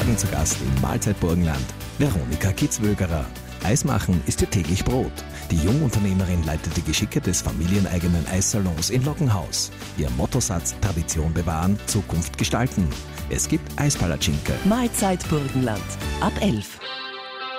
Morgen zu Gast in Mahlzeit Burgenland Veronika Kitzwögerer. Eismachen ist ihr täglich Brot. Die Jungunternehmerin leitet die Geschicke des familieneigenen Eissalons in Lockenhaus. Ihr Mottosatz: Tradition bewahren, Zukunft gestalten. Es gibt Eispalatschinke. Mahlzeit Burgenland ab 11.